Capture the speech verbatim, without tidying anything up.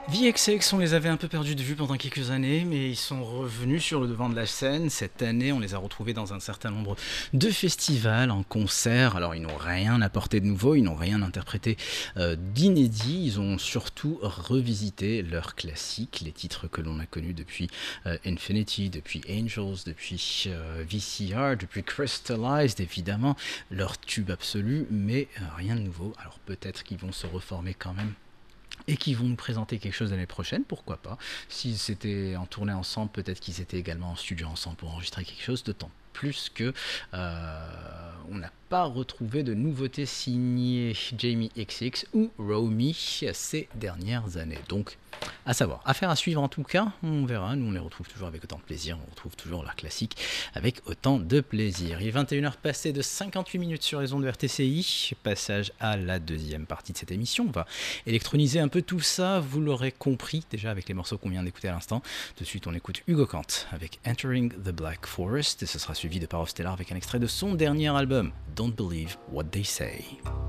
The X X, on les avait un peu perdus de vue pendant quelques années, mais ils sont revenus sur le devant de la scène. Cette année, on les a retrouvés dans un certain nombre de festivals, en concert. Alors, ils n'ont rien apporté de nouveau, ils n'ont rien interprété euh, d'inédit. Ils ont surtout revisité leurs classiques, les titres que l'on a connus depuis euh, Infinity, depuis Angels, depuis euh, V C R, depuis Crystallized, évidemment, leur tube absolu, mais euh, rien de nouveau. Alors, peut-être qu'ils vont se reformer quand même et qui vont nous présenter quelque chose l'année prochaine, pourquoi pas. S'ils s'étaient en tournée ensemble, peut-être qu'ils étaient également en studio ensemble pour enregistrer quelque chose, d'autant plus que euh, on n'a pas retrouvé de nouveautés signées Jamie X X ou Romy ces dernières années. Donc, à savoir, affaire à suivre en tout cas, on verra, nous on les retrouve toujours avec autant de plaisir, on retrouve toujours leur classique avec autant de plaisir. Il est vingt et une heures passées de cinquante-huit minutes sur les ondes de R T C I, passage à la deuxième partie de cette émission, on va électroniser un peu tout ça, vous l'aurez compris déjà avec les morceaux qu'on vient d'écouter à l'instant. Tout de suite on écoute Hugo Kant avec Entering the Black Forest et ce sera suivi de Power of Stellar avec un extrait de son dernier album, Don't Believe What They Say.